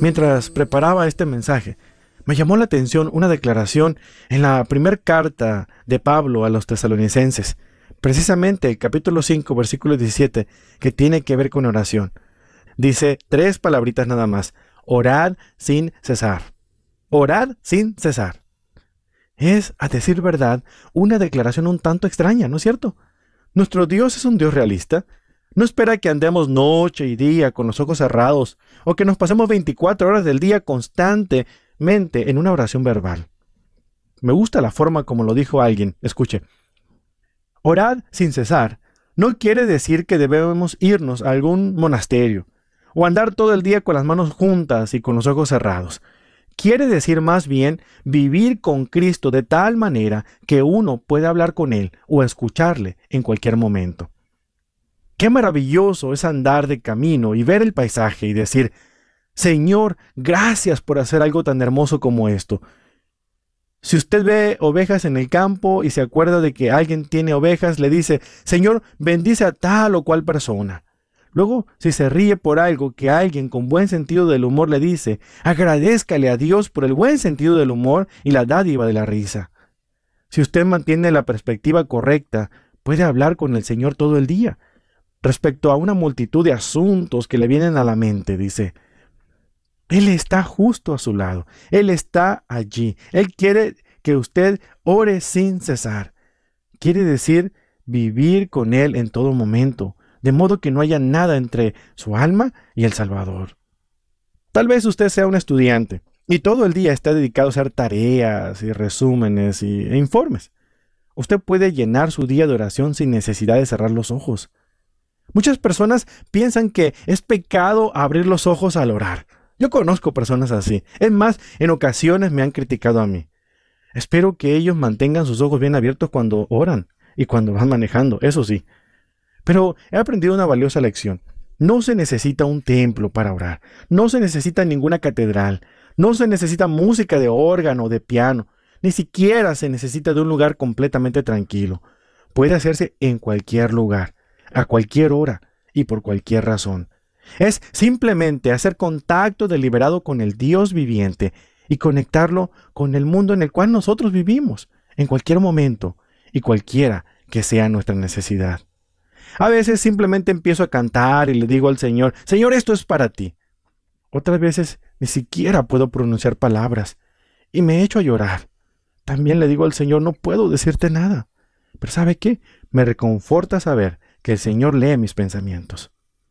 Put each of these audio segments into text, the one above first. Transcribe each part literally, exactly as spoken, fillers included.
Mientras preparaba este mensaje, me llamó la atención una declaración en la primera carta de Pablo a los tesalonicenses, precisamente el capítulo cinco, versículo diecisiete, que tiene que ver con oración. Dice tres palabritas nada más: orad sin cesar. Orad sin cesar. Es, a decir verdad, una declaración un tanto extraña, ¿no es cierto? Nuestro Dios es un Dios realista. No espera que andemos noche y día con los ojos cerrados o que nos pasemos veinticuatro horas del día constantemente en una oración verbal. Me gusta la forma como lo dijo alguien. Escuche. Orad sin cesar no quiere decir que debemos irnos a algún monasterio o andar todo el día con las manos juntas y con los ojos cerrados. Quiere decir más bien vivir con Cristo de tal manera que uno puede hablar con Él o escucharle en cualquier momento. Qué maravilloso es andar de camino y ver el paisaje y decir: Señor, gracias por hacer algo tan hermoso como esto. Si usted ve ovejas en el campo y se acuerda de que alguien tiene ovejas, le dice: Señor, bendice a tal o cual persona. Luego, si se ríe por algo que alguien con buen sentido del humor le dice, agradézcale a Dios por el buen sentido del humor y la dádiva de la risa. Si usted mantiene la perspectiva correcta, puede hablar con el Señor todo el día. Respecto a una multitud de asuntos que le vienen a la mente, dice: Él está justo a su lado. Él está allí. Él quiere que usted ore sin cesar. Quiere decir vivir con Él en todo momento, de modo que no haya nada entre su alma y el Salvador. Tal vez usted sea un estudiante y todo el día está dedicado a hacer tareas y resúmenes y, e informes. Usted puede llenar su día de oración sin necesidad de cerrar los ojos. Muchas personas piensan que es pecado abrir los ojos al orar. Yo conozco personas así. Es más, en ocasiones me han criticado a mí. Espero que ellos mantengan sus ojos bien abiertos cuando oran y cuando van manejando, eso sí. Pero he aprendido una valiosa lección. No se necesita un templo para orar. No se necesita ninguna catedral. No se necesita música de órgano o de piano. Ni siquiera se necesita de un lugar completamente tranquilo. Puede hacerse en cualquier lugar, a cualquier hora y por cualquier razón. Es simplemente hacer contacto deliberado con el Dios viviente y conectarlo con el mundo en el cual nosotros vivimos, en cualquier momento y cualquiera que sea nuestra necesidad. A veces simplemente empiezo a cantar y le digo al Señor: Señor, esto es para ti. Otras veces ni siquiera puedo pronunciar palabras y me echo a llorar. También le digo al Señor: no puedo decirte nada. Pero ¿sabe qué? Me reconforta saber que el Señor lee mis pensamientos.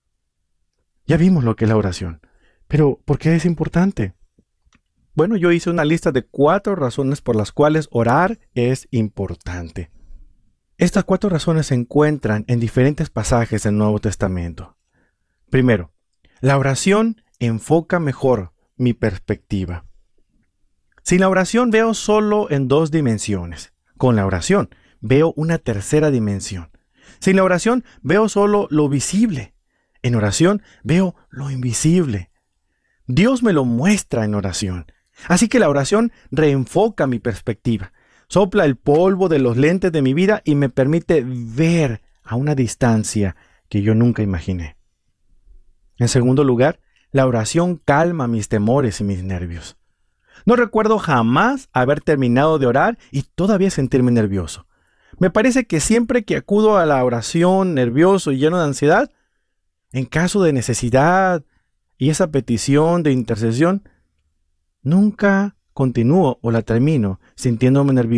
Ya vimos lo que es la oración. Pero, ¿por qué es importante? Bueno, yo hice una lista de cuatro razones por las cuales orar es importante. Estas cuatro razones se encuentran en diferentes pasajes del Nuevo Testamento. Primero, la oración enfoca mejor mi perspectiva. Sin la oración veo solo en dos dimensiones. Con la oración veo una tercera dimensión. Sin la oración veo solo lo visible. En oración veo lo invisible. Dios me lo muestra en oración. Así que la oración reenfoca mi perspectiva. Sopla el polvo de los lentes de mi vida y me permite ver a una distancia que yo nunca imaginé. En segundo lugar, la oración calma mis temores y mis nervios. No recuerdo jamás haber terminado de orar y todavía sentirme nervioso. Me parece que siempre que acudo a la oración nervioso y lleno de ansiedad, en caso de necesidad y esa petición de intercesión, nunca continúo o la termino sintiéndome nervioso.